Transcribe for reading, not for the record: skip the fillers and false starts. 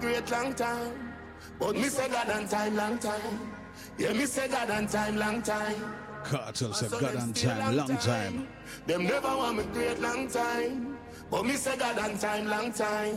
great long time. But me say God and time, long time. Yeah, me say God and time, long time. Cartel said God and time, long time. Them never want me great long time. But me say God and time, long time.